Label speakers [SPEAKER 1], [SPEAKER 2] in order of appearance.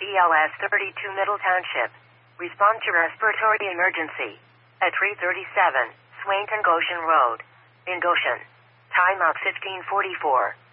[SPEAKER 1] BLS 32 Middle Township. Respond to respiratory emergency. At 337, Swainton Goshen Road. In Goshen. Time out 1544.